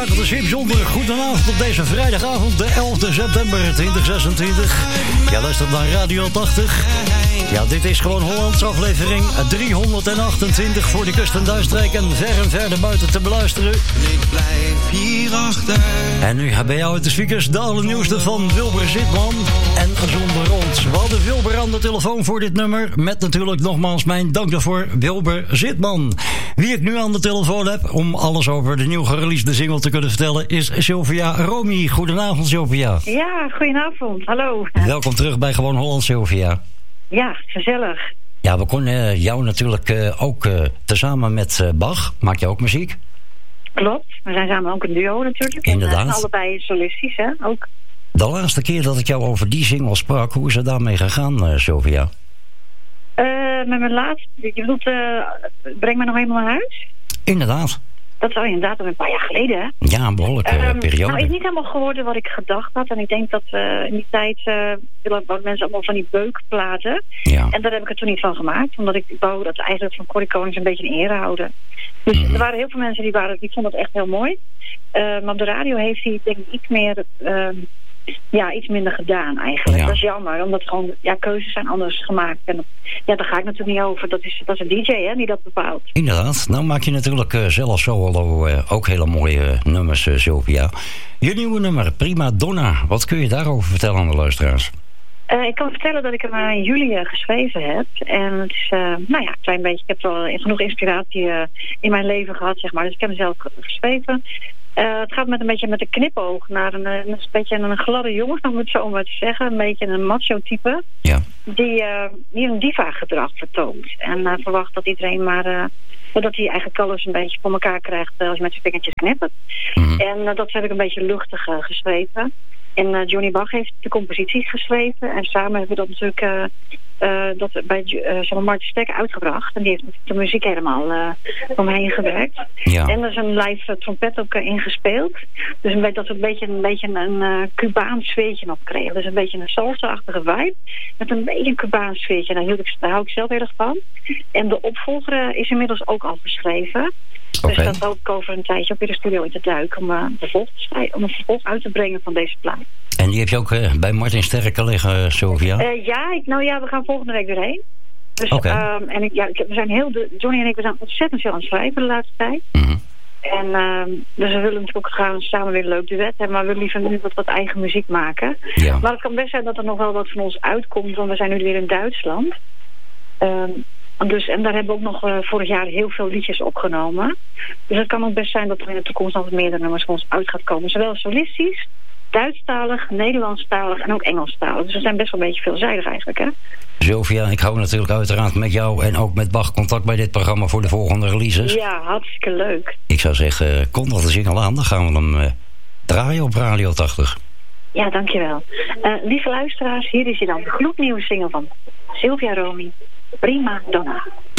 ingeschakeld is Wim Zonder. Goedenavond op deze vrijdagavond, de 11e september 2026. Ja, luistert naar Radio 80. Ja, dit is gewoon Hollands aflevering 328 voor de kust- en duinstreek en ver buiten te beluisteren. Ik blijf hierachter. En nu bij jou uit de speakers de allernieuwste van Wilber Zitman en Zonder Ons. We hadden Wilber aan de telefoon voor dit nummer, met natuurlijk nogmaals mijn dank daarvoor, Wilber Zitman. Wie ik nu aan de telefoon heb om alles over de nieuw gereleasede single te kunnen vertellen is Sylvia Romy. Goedenavond, Sylvia. Ja, goedenavond. Hallo. Welkom terug bij Gewoon Holland, Sylvia. Ja, gezellig. Ja, we konden jou natuurlijk ook tezamen met Bach. Maak je ook muziek? Klopt. We zijn samen ook een duo natuurlijk. Inderdaad. En allebei solistisch, hè? Ook. De laatste keer dat ik jou over die single sprak, hoe is het daarmee gegaan, Sylvia? Met mijn laatste, je bedoelt, breng me nog eenmaal naar huis? Inderdaad. Dat is al inderdaad al een paar jaar geleden, hè? Ja, een behoorlijke periode. Nou, is niet helemaal geworden wat ik gedacht had. En ik denk dat in die tijd willen mensen allemaal van die beukplaten. Ja. En daar heb ik het toen niet van gemaakt. Omdat ik wou dat eigenlijk van Corrie Konings een beetje in ere houden. Dus er waren heel veel mensen die vonden het echt heel mooi. Maar op de radio heeft hij denk ik iets meer... iets minder gedaan eigenlijk. Ja. Dat is jammer, omdat gewoon keuzes zijn anders gemaakt. En daar ga ik natuurlijk niet over. Dat is een DJ hè, die dat bepaalt. Inderdaad. Nou maak je natuurlijk zelf solo ook hele mooie nummers, Sylvia. Je nieuwe nummer, Prima Donna. Wat kun je daarover vertellen aan de luisteraars? Ik kan vertellen dat ik hem in juli geschreven heb. En het is, een klein beetje... Ik heb wel genoeg inspiratie in mijn leven gehad, zeg maar. Dus ik heb hem zelf geschreven. Het gaat met een knipoog naar een beetje een gladde jongen, om het zo maar te zeggen. Een beetje een macho type. Ja. Die een diva-gedrag vertoont. En verwacht dat iedereen dat hij eigenlijk alles een beetje voor elkaar krijgt als je met zijn vingertjes knippert. Mm-hmm. En dat heb ik een beetje luchtig geschreven. En Johnny Bach heeft de composities geschreven. En samen hebben we dat natuurlijk dat bij Martin Stek uitgebracht. En die heeft de muziek helemaal omheen gewerkt. Ja. En er is een live trompet ook ingespeeld. Dus dat we een beetje een Cubaans sfeertje op kregen. Dus een beetje een salsa-achtige vibe. Met een beetje een Cubaans sfeertje. Daar hou ik zelf heel erg van. En de opvolger is inmiddels ook al geschreven. Okay. Dus dat hoop ik over een tijdje ook weer de studio in te duiken om een vervolg uit te brengen van deze plaat. En die heb je ook bij Martin Sterke liggen, Sylvia? We gaan volgende week erheen. Dus, Johnny en ik zijn ontzettend veel aan het schrijven de laatste tijd. Mm-hmm. En dus we willen natuurlijk ook gaan samen weer een leuk duet hebben, maar we willen liever nu wat eigen muziek maken. Ja. Maar het kan best zijn dat er nog wel wat van ons uitkomt, want we zijn nu weer in Duitsland. En daar hebben we ook nog vorig jaar heel veel liedjes opgenomen. Dus het kan ook best zijn dat er in de toekomst nog wat meerdere nummers van ons uit gaat komen. Zowel solistisch, Duitsstalig, Nederlandstalig en ook Engelstalig. Dus we zijn best wel een beetje veelzijdig eigenlijk, hè? Sylvia, ik hou natuurlijk uiteraard met jou en ook met Bach contact bij dit programma voor de volgende releases. Ja, hartstikke leuk. Ik zou zeggen, kondig de single aan, dan gaan we hem draaien op Radio 80. Ja, dankjewel. Lieve luisteraars, hier is je dan de gloednieuwe single van Sylvia Romy, Prima Donna.